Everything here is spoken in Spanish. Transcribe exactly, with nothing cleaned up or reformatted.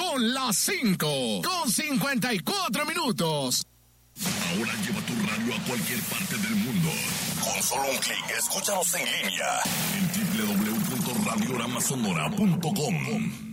Son las cinco con cincuenta y cuatro minutos. Ahora lleva tu radio a cualquier parte del mundo. Con solo un clic, escúchanos en línea en doble u doble u doble u punto radio rama sonora punto com.